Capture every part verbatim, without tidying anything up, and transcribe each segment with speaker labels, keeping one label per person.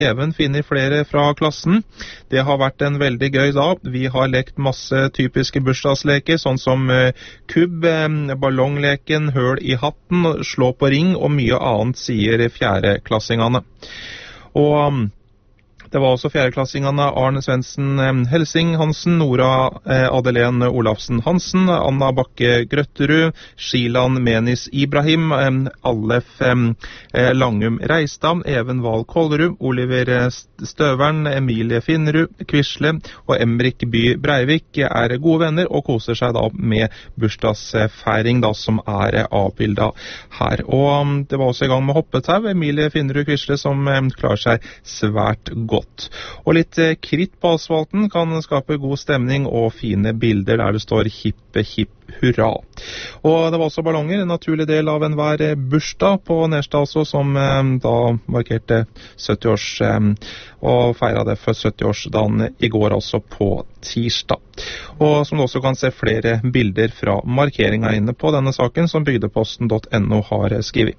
Speaker 1: Even finner flere fra klassen. Det har vært en veldig gøy dag. Vi har lekt masse typiske bursdagsleker, sånn som eh, kubb, eh, ballongleken, høl i hatten, slå på ring og mye annet, sier fjerdeklassingene. Og um, det var også fjerdeklassingene Arne Svendsen eh, Helsing Hansen, Nora eh, Adelén Olafsen Hansen, Anna Bakke Grøtterud, Shilan Menis Ibrahim, eh, Allef eh, Langum Reistad, Even Val Kollerud, Oliver Støvern, Emilie Finnerud, Kvisle og Emrik By Breivik er gode venner og koser seg da med bursdagsfeiring da, som er avbildet her. Og um, det var også i gang med hoppetau, Emilie Finnerud Kvisle som eh, klarer seg svært godt. Og litt eh, kritt på asfalten kan skape god stemning og fine bilder der det står hippe hipp hurra. Og det var også ballonger, en naturlig del av enhver eh, bursdag på Nerstad også, som eh, da markerte sytti-års eh, og feiret det for sytti-årsdagen i går, altså på tirsdag. Og som du også kan se flere bilder fra markeringen inne på denne saken som bygdeposten punktum no har skrevet.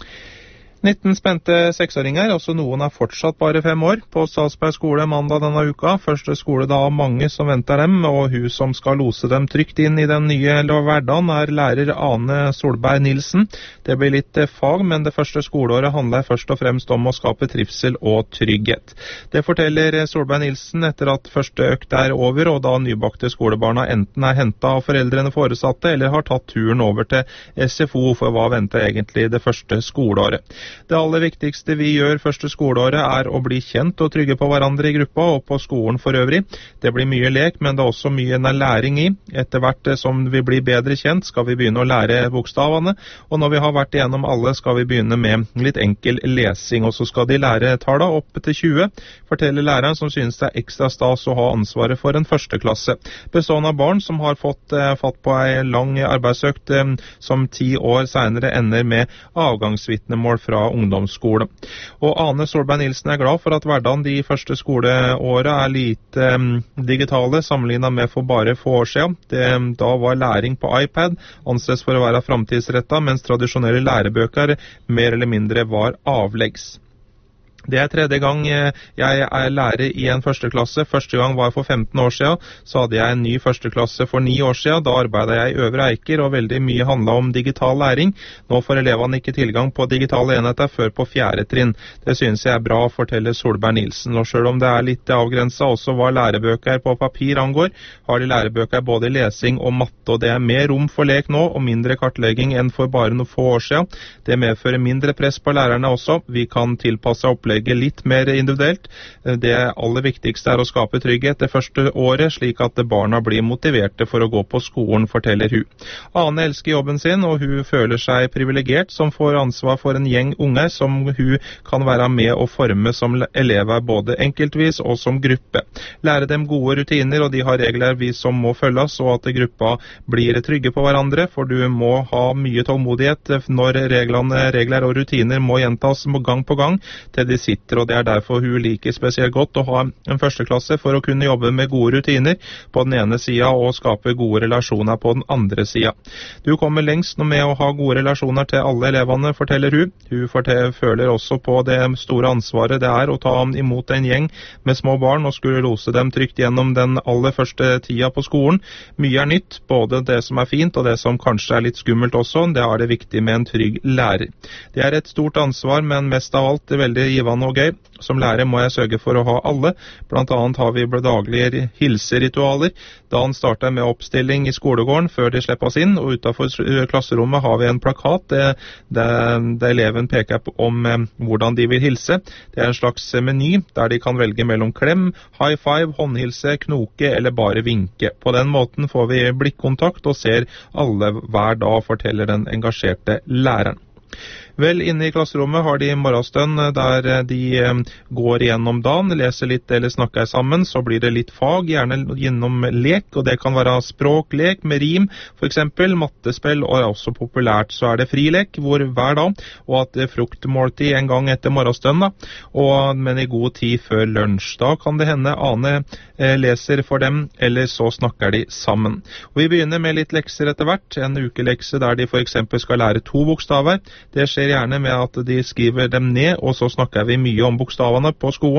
Speaker 1: nitten spente seksåringer, også noen er fortsatt bare fem år, på Stadsberg skole mandag denne uka. Første skole da av mange som venter dem, og hun som skal lose dem trygt inn i den nye hverdagen er lærer Ane Solberg Nilsen. Det blir litt fag, men det første skoleåret handler først og fremst om å skape trivsel og trygghet. Det forteller Solberg Nilsen etter at første økt er over, og da nybakte skolebarna enten er hentet av foreldrene foresatte, eller har tatt turen over til S F O, for hva venter egentlig det første skoleåret. Det aller viktigste vi gjør første skoleåret er å bli kjent og trygge på hverandre i gruppa og på skolen for øvrig. Det blir mye lek, men det er også mye læring i. Etter hvert som vi blir bedre kjent, skal vi begynne å lære bokstavene, og når vi har vært igjennom alle, skal vi begynne med litt enkel lesing, og så skal de lære tallene opp til tjue, forteller læreren som synes det er ekstra stas å ha ansvaret for en første klasse. Bestående av barn som har fått eh, fatt på en lang arbeidsøkt eh, som ti år senere ender med avgangsvitnemål fra ungdomsskole. Og Ane Solberg Nilsen er glad for at hverdagen de første skoleårene er lite um, digitale sammenlignet med for bare få år siden. Det, da var læring på iPad anses for å være framtidsrettet, mens tradisjonelle lærebøker mer eller mindre var avleggs. Det er tredje gang jeg er lærer i en første klasse. Første gang var for femten år siden. Så hadde jeg en ny første klasse for ni år siden. Da arbeidet jeg i Øvre Eiker, og veldig mye handlet om digital læring. Nå får elevene ikke tilgang på digitale enheter før på fjerde trinn. Det synes jeg er bra, forteller Solberg Nilsen. Og selv om det er litt avgrenset også hva lærebøker på papir angår, har de lærebøker både lesing og matte, og det er mer rom for lek nå og mindre kartlegging enn for bare noen få år siden. Det medfører mindre press på lærerne også. Vi kan tilpasse opplegget litt mer individuelt. Det aller viktigste er å skape trygghet det første året, slik at barna blir motiverte for å gå på skolen, forteller hun. Ane elsker jobben sin, og hun føler seg privilegert som får ansvar for en gjeng unge som hun kan være med å forme som elever, både enkeltvis og som gruppe. Lære dem gode rutiner, og de har regler vi som må følges, og at gruppa blir trygge på hverandre, for du må ha mye tålmodighet når reglene, regler og rutiner må gjentas gang på gang til de sitter, og det er derfor hun liker spesielt godt å ha en førsteklasse for å kunne jobbe med gode rutiner på den ene siden og skape gode relasjoner på den andre siden. Du kommer lengst med å ha gode relasjoner til alle elevene, forteller hun. Hun forteller, føler også på det store ansvaret det er å ta imot en gjeng med små barn og skulle lose dem trygt gjennom den aller første tida på skolen. Mye er nytt, både det som er fint og det som kanskje er litt skummelt også. Det er det viktig med en trygg lærer. Det er et stort ansvar, men mest av alt det er veldig givende og gøy. Som lærer må jeg sørge for å ha alle. Blant annet har vi daglige hilseritualer. Dagen starter med oppstilling i skolegården før de slippes inn, og utenfor klasserommet har vi en plakat der eleven peker på om hvordan de vil hilse. Det er en slags meny der de kan velge mellom klem, high five, håndhilse, knoke eller bare vinke. På den måten får vi blikkontakt og ser alle hver dag, forteller den engasjerte læreren. Vel, inne i klasserommet har de morgenstund der de går gjennom dagen, leser litt eller snakker sammen, så blir det litt fag, gjerne gjennom lek, og det kan være språklek med rim, for eksempel mattespill, og er også populært. Så er det frilek hvor hver dag, og at det er fruktmåltid en gang etter morgenstund, og, men i god tid før lunsj. Da kan det hende Ane eh, leser for dem, eller så snakker de sammen. Og vi begynner med litt lekser etter hvert, en ukelekse der de for eksempel skal lære to bokstaver. Det skjer gjerne med at de skriver dem ned, og så snakker vi mye om bokstavene på skolen.